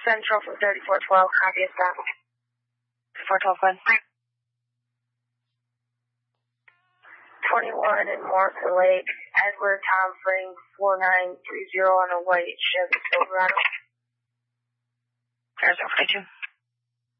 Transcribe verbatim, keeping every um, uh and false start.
Central for thirty-four twelve, copy of that. four twelve, one. twenty-one in Morton Lake, Edward Tom Frame, four nine three zero on a white Chevy Silverado. Arizona forty-two.